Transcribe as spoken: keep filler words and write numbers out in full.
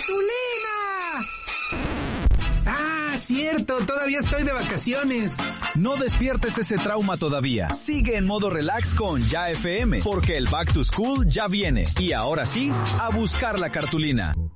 ¡Cartulina! ¡Ah, cierto! Todavía estoy de vacaciones. No despiertes ese trauma todavía. Sigue en modo relax con Ya F M, porque el Back to School ya viene. Y ahora sí, a buscar la cartulina.